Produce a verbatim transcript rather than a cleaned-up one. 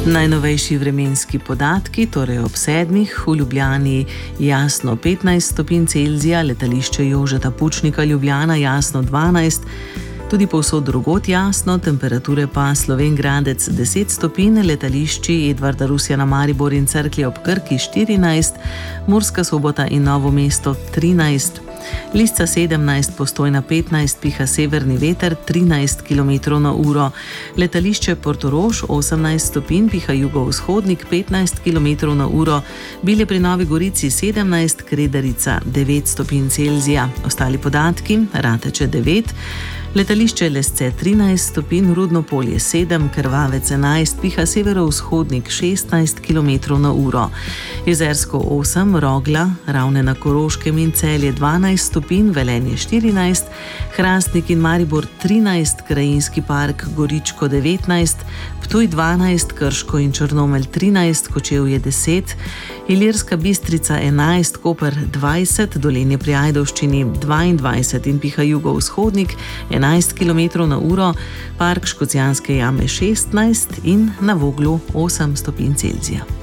Najnovejši vremenski podatki, torej ob sedmih, v Ljubljani jasno petnajst stopinj Celzija, letališče Jožeta Pučnika Ljubljana jasno dvanajst, tudi povsod drugod jasno, temperature pa Slovenj Gradec deset stopinj, letališči Edvarda Rusjana Maribor in Cerklje ob Krki štirinajst, Murska Sobota in Novo mesto trinajst, Lisca sedemnajst, Postojna petnajst, piha severni veter trinajst kilometrov na uro, letališče Portorož osemnajst stopinj, piha jugovzhodnik petnajst kilometrov na uro, Bilje pri Novi Gorici sedemnajst, Kredarica devet stopinj Celzija. Ostali podatki: Rateče devet, letališče Lesce trinajst stopinj, Rudno Polje sedem, Krvavec enajst, piha severovzhodnik šestnajst kilometrov na uro, Jezersko osem, Rogla, Ravne na Koroškem in Celje dvanajst stopinj, Velenje štirinajst, Hrastnik in Maribor trinajst, Krajinski park Goričko devetnajst, Ptuj dvanajst, Krško in Črnomelj trinajst, Kočevje deset, Ilirska Bistrica enajst, Koper dvajset, Dolenje pri Ajdovščini dvaindvajset in piha jugovzhodnik enajst kilometrov na uro, Park Škocjanske jame šestnajst in na Voglu osem stopinj Celzija.